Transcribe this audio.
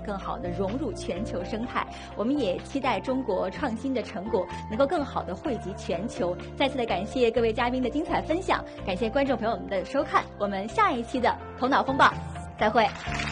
更好的融入全球生态。我们也期待中国创新的成果能够更好的惠及全球。再次的感谢各位嘉宾的精彩分享，感谢观众朋友们的收看，我们下一期的头脑风暴再会。